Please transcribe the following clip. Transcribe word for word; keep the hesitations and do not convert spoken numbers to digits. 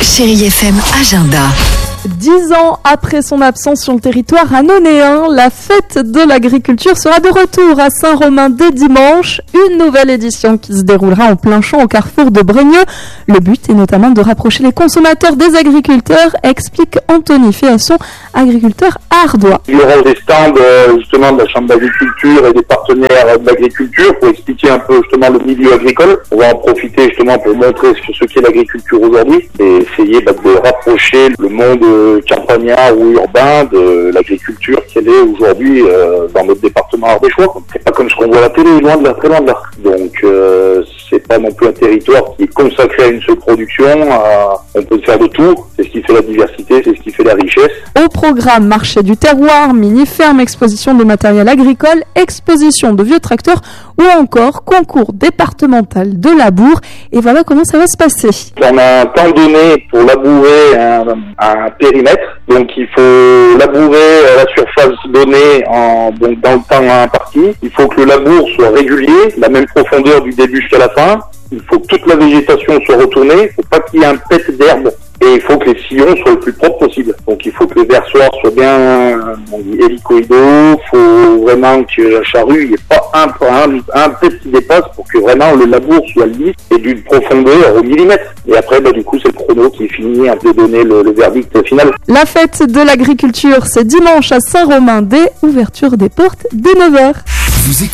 Chérie F M Agenda. Dix ans après son absence sur le territoire annonéen, la fête de l'agriculture sera de retour à Saint-Romain dès dimanche. Une nouvelle édition qui se déroulera en plein champ au carrefour de Brenieux. Le but est notamment de rapprocher les consommateurs des agriculteurs, explique Anthony Féasson, agriculteur à Ardois. Il y aura des stands justement de la Chambre d'agriculture et des partenaires de l'agriculture pour expliquer un peu justement le milieu agricole. On va en profiter justement pour montrer ce qu'est l'agriculture aujourd'hui et essayer bah, de rapprocher le monde campagnard ou urbain de l'agriculture qu'elle est aujourd'hui euh, dans notre département ardéchois. C'est pas comme ce qu'on voit à la télé, loin de là, très loin de là. Donc euh, c'est pas non plus un territoire qui est consacré à une seule production. À... On peut faire de tout. C'est ce qui fait la diversité, c'est ce qui fait la richesse. Au programme marché du terroir, mini-ferme, exposition de matériel agricole, exposition de vieux tracteurs ou encore concours départemental de labour. Et voilà comment ça va se passer. On a un temps donné pour labourer un, un périmètre. Donc il faut labourer la surface donnée en, donc dans le temps imparti. Il faut que le labour soit régulier, la même profondeur du début jusqu'à la fin. Il faut que toute la végétation soit retournée. Il ne faut pas qu'il y ait un pet d'herbe. Et il faut que les sillons soient le plus propres possible. Donc il faut que les versoirs soient bien on dit, hélicoïdaux. Il faut vraiment que la charrue, il n'y ait pas un, un, un pet qui dépasse pour que vraiment le labour soit lisse et d'une profondeur au millimètre. Et après, bah, du coup, c'est le chrono qui finit de donner le, le verdict final. La fête de l'agriculture, c'est dimanche à Saint-Romain dès ouverture des portes dès neuf heures. Vous écoutez